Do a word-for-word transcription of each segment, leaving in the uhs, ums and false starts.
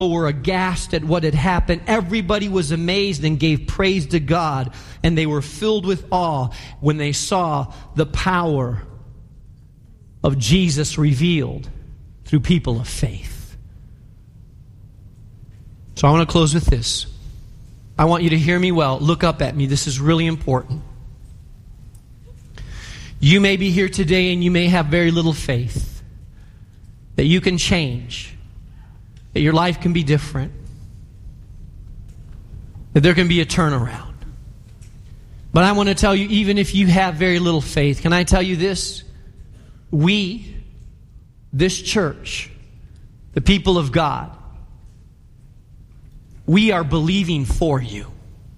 were aghast at what had happened. Everybody was amazed and gave praise to God. And they were filled with awe when they saw the power of Jesus revealed through people of faith. So I want to close with this. I want you to hear me well. Look up at me. This is really important. You may be here today and you may have very little faith that you can change, that your life can be different, that there can be a turnaround. But I want to tell you, even if you have very little faith, can I tell you this? We, this church, the people of God, we are believing for you.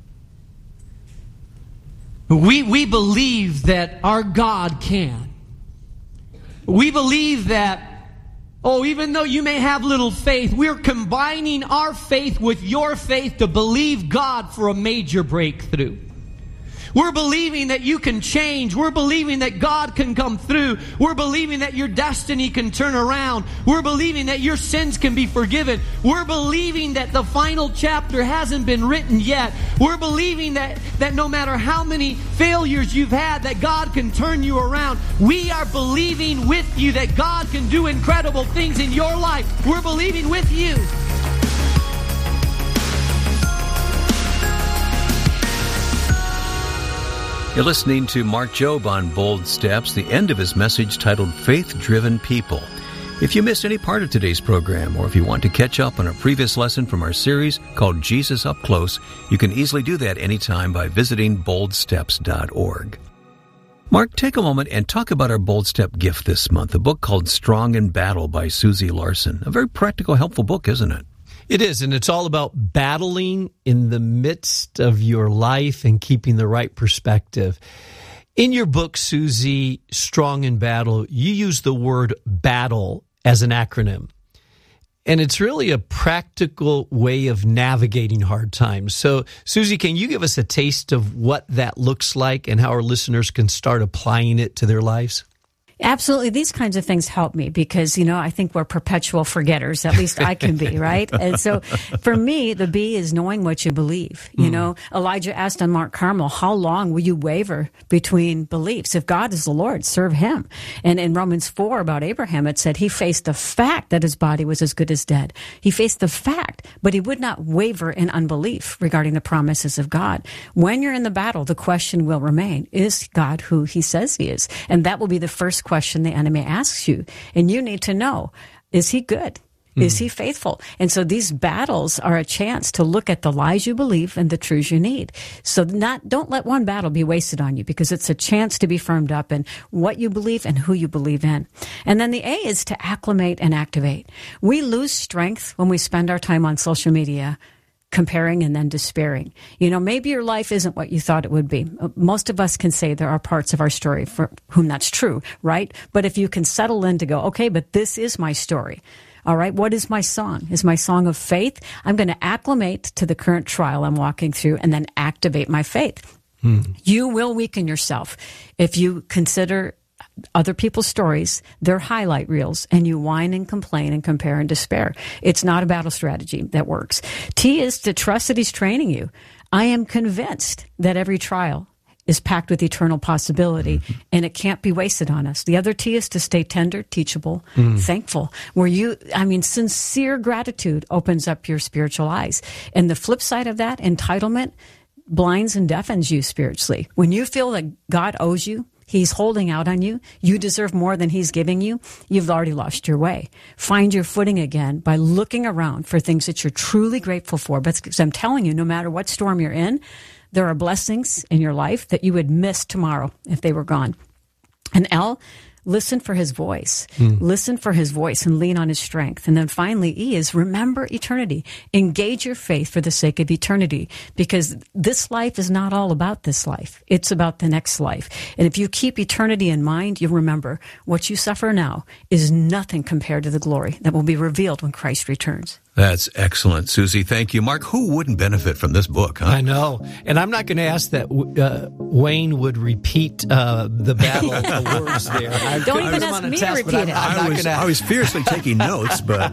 We, we believe that our God can. We believe that, oh, even though you may have little faith, we're combining our faith with your faith to believe God for a major breakthrough. We're believing that you can change. We're believing that God can come through. We're believing that your destiny can turn around. We're believing that your sins can be forgiven. We're believing that the final chapter hasn't been written yet. We're believing that, that no matter how many failures you've had, that God can turn you around. We are believing with you that God can do incredible things in your life. We're believing with you. You're listening to Mark Jobe on Bold Steps, the end of his message titled Faith-Driven People. If you missed any part of today's program, or if you want to catch up on a previous lesson from our series called Jesus Up Close, you can easily do that anytime by visiting bold steps dot org. Mark, take a moment and talk about our Bold Step gift this month, a book called Strong in Battle by Susie Larson. A very practical, helpful book, isn't it? It is, and it's all about battling in the midst of your life and keeping the right perspective. In your book, Susie, Strong in Battle, you use the word battle as an acronym. And it's really a practical way of navigating hard times. So, Susie, can you give us a taste of what that looks like and how our listeners can start applying it to their lives? Absolutely. These kinds of things help me because, you know, I think we're perpetual forgetters. At least I can be, right? And so for me, the B is knowing what you believe. You mm. know, Elijah asked on Mount Carmel, how long will you waver between beliefs? If God is the Lord, serve him. And in Romans four about Abraham, it said he faced the fact that his body was as good as dead. He faced the fact, but he would not waver in unbelief regarding the promises of God. When you're in the battle, the question will remain, is God who he says he is? And that will be the first question question the enemy asks you. And you need to know, is he good? Is he faithful? And so these battles are a chance to look at the lies you believe and the truths you need. So not don't let one battle be wasted on you because it's a chance to be firmed up in what you believe and who you believe in. And then the A is to acclimate and activate. We lose strength when we spend our time on social media comparing and then despairing. You know, maybe your life isn't what you thought it would be. Most of us can say there are parts of our story for whom that's true, right? But if you can settle in to go, okay, but this is my story. All right, what is my song? Is my song of faith? I'm going to acclimate to the current trial I'm walking through and then activate my faith. Hmm. You will weaken yourself if you consider other people's stories, their highlight reels, and you whine and complain and compare and despair. It's not a battle strategy that works. T is to trust that he's training you. I am convinced that every trial is packed with eternal possibility, mm-hmm. and it can't be wasted on us. The other T is to stay tender, teachable, mm. thankful, where you, I mean, sincere gratitude opens up your spiritual eyes. And the flip side of that, entitlement, blinds and deafens you spiritually. When you feel that God owes you, he's holding out on you, you deserve more than he's giving you, you've already lost your way. Find your footing again by looking around for things that you're truly grateful for. Because I'm telling you, no matter what storm you're in, there are blessings in your life that you would miss tomorrow if they were gone. And L, listen for his voice. Mm. Listen for his voice and lean on his strength. And then finally, E is remember eternity. Engage your faith for the sake of eternity, because this life is not all about this life. It's about the next life. And if you keep eternity in mind, you'll remember what you suffer now is nothing compared to the glory that will be revealed when Christ returns. That's excellent, Susie. Thank you. Mark, who wouldn't benefit from this book, huh? I know. And I'm not going to ask that uh, Wayne would repeat uh, the battle the words there. I Don't even ask me to repeat it. I'm I, not was, gonna... I was fiercely taking notes, but...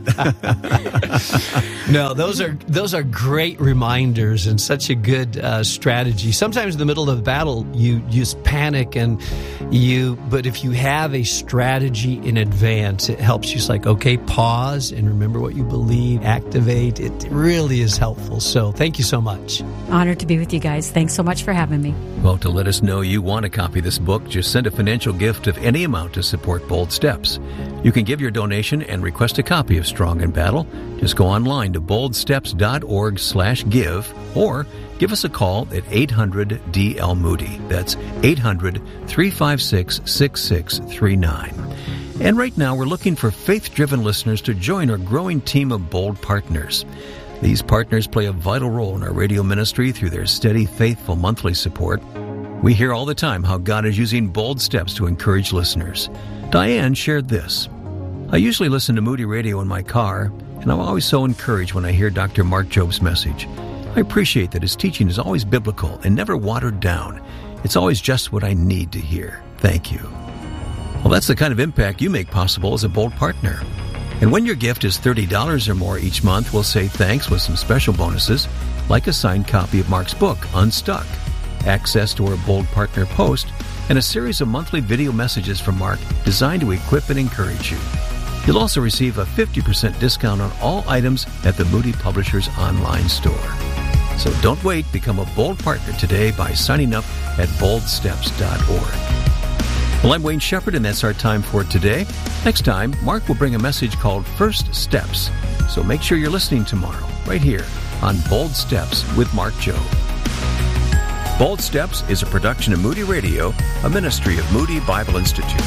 No, those are those are great reminders and such a good uh, strategy. Sometimes in the middle of the battle, you just panic and you... But if you have a strategy in advance, it helps you. It's like, okay, pause and remember what you believe. Activate. It really is helpful. So thank you so much. Honored to be with you guys. Thanks so much for having me. Well, to let us know you want to copy this book, just send a financial gift of any amount to support Bold Steps. You can give your donation and request a copy of Strong in Battle. Just go online to boldsteps.org slash give or give us a call at eight hundred D L Moody. That's eight hundred, three five six, six six three nine. And right now, we're looking for faith-driven listeners to join our growing team of Bold partners. These partners play a vital role in our radio ministry through their steady, faithful monthly support. We hear all the time how God is using Bold Steps to encourage listeners. Diane shared this. I usually listen to Moody Radio in my car, and I'm always so encouraged when I hear Doctor Mark Job's message. I appreciate that his teaching is always biblical and never watered down. It's always just what I need to hear. Thank you. Well, that's the kind of impact you make possible as a Bold partner. And when your gift is thirty dollars or more each month, we'll say thanks with some special bonuses, like a signed copy of Mark's book, Unstuck, access to our Bold Partner post, and a series of monthly video messages from Mark designed to equip and encourage you. You'll also receive a fifty percent discount on all items at the Moody Publishers online store. So don't wait. Become a Bold partner today by signing up at bold steps dot org. Well, I'm Wayne Shepherd, and that's our time for today. Next time, Mark will bring a message called First Steps. So make sure you're listening tomorrow, right here on Bold Steps with Mark Jobe. Bold Steps is a production of Moody Radio, a ministry of Moody Bible Institute.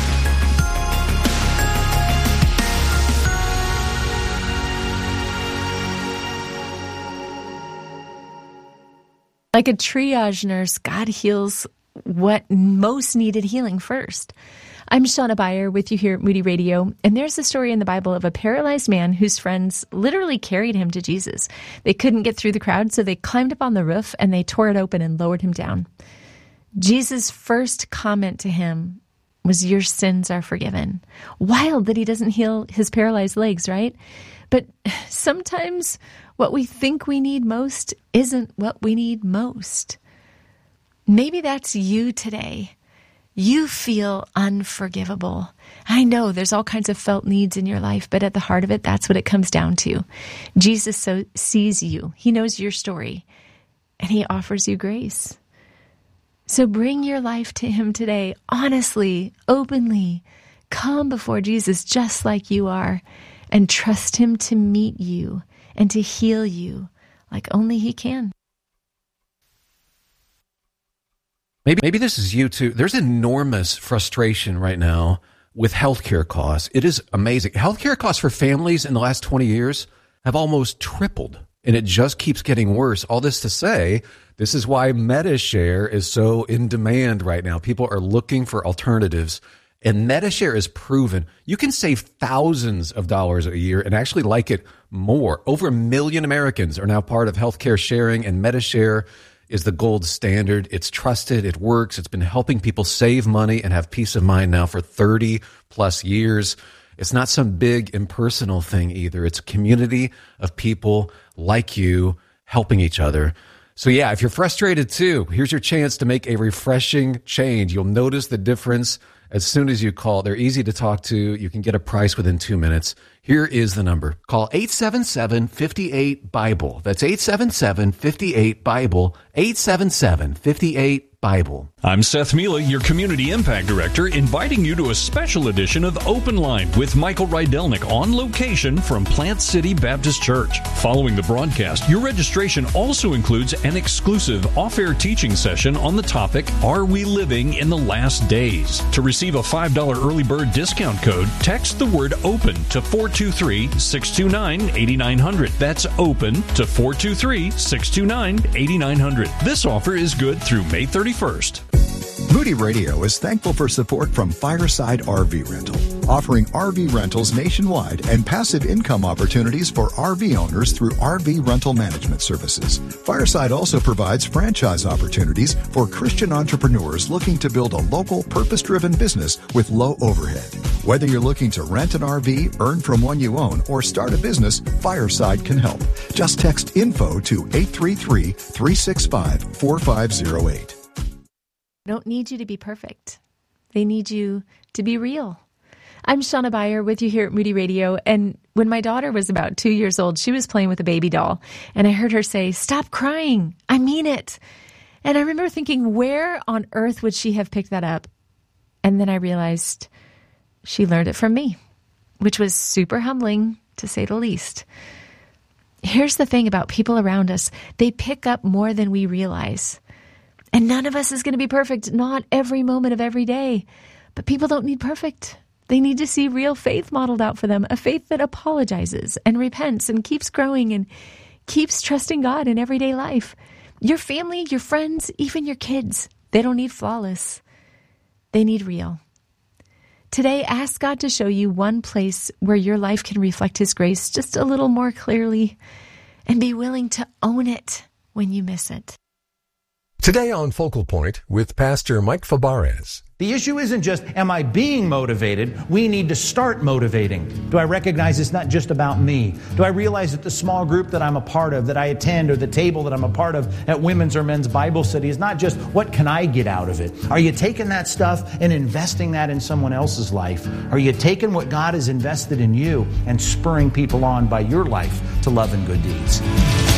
Like a triage nurse, God heals what most needed healing first. I'm Shauna Beyer with you here at Moody Radio, and there's a story in the Bible of a paralyzed man whose friends literally carried him to Jesus. They couldn't get through the crowd, so they climbed up on the roof and they tore it open and lowered him down. Jesus' first comment to him was, "Your sins are forgiven." Wild that he doesn't heal his paralyzed legs, right? But sometimes what we think we need most isn't what we need most. Maybe that's you today. You feel unforgivable. I know there's all kinds of felt needs in your life, but at the heart of it, that's what it comes down to. Jesus so sees you. He knows your story, and he offers you grace. So bring your life to him today, honestly, openly. Come before Jesus just like you are, and trust him to meet you and to heal you like only he can. Maybe maybe this is you too. There's enormous frustration right now with healthcare costs. It is amazing. Healthcare costs for families in the last twenty years have almost tripled, and it just keeps getting worse. All this to say, this is why MediShare is so in demand right now. People are looking for alternatives, and MediShare is proven. You can save thousands of dollars a year and actually like it more. Over a million Americans are now part of healthcare sharing, and MediShare is the gold standard. It's trusted. It works. It's been helping people save money and have peace of mind now for thirty plus years. It's not some big impersonal thing either. It's a community of people like you helping each other. So yeah, if you're frustrated too, here's your chance to make a refreshing change. You'll notice the difference as soon as you call. They're easy to talk to. You can get a price within two minutes. Here is the number. Call eight seven seven, five eight, BIBLE. That's eight seven seven, five eight, BIBLE. eight seven seven, five eight, BIBLE. I'm Seth Mila, your Community Impact Director, inviting you to a special edition of Open Line with Michael Rydelnik on location from Plant City Baptist Church. Following the broadcast, your registration also includes an exclusive off-air teaching session on the topic, Are We Living in the Last Days? To receive a five dollars early bird discount code, text the word OPEN to four two three, six two nine, eight nine zero zero. That's OPEN to four two three, six two nine, eight nine zero zero. This offer is good through May thirty-first. Moody Radio is thankful for support from Fireside R V Rental. offering R V rentals nationwide and passive income opportunities for R V owners through R V rental management services. Fireside also provides franchise opportunities for Christian entrepreneurs looking to build a local, purpose-driven business with low overhead. Whether you're looking to rent an R V, earn from one you own, or start a business, Fireside can help. Just text info to eight three three, three six five, four five zero eight. They don't need you to be perfect. They need you to be real. I'm Shauna Beyer with you here at Moody Radio, and when my daughter was about two years old, she was playing with a baby doll, and I heard her say, "Stop crying. I mean it." And I remember thinking, where on earth would she have picked that up? And then I realized she learned it from me, which was super humbling, to say the least. Here's the thing about people around us. They pick up more than we realize. And none of us is going to be perfect, not every moment of every day. But people don't need perfect. They need to see real faith modeled out for them, a faith that apologizes and repents and keeps growing and keeps trusting God in everyday life. Your family, your friends, even your kids, they don't need flawless. They need real. Today, ask God to show you one place where your life can reflect His grace just a little more clearly, and be willing to own it when you miss it. Today on Focal Point with Pastor Mike Fabarez. The issue isn't just, am I being motivated? We need to start motivating. Do I recognize it's not just about me? Do I realize that the small group that I'm a part of, that I attend, or the table that I'm a part of at women's or men's Bible study is not just, what can I get out of it? Are you taking that stuff and investing that in someone else's life? Are you taking what God has invested in you and spurring people on by your life to love and good deeds?